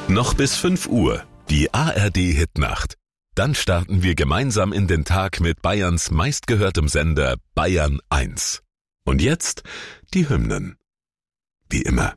Noch bis 5 Uhr, die ARD-Hitnacht. Dann starten wir gemeinsam in den Tag mit Bayerns meistgehörtem Sender Bayern 1. Und jetzt die Hymnen. Wie immer.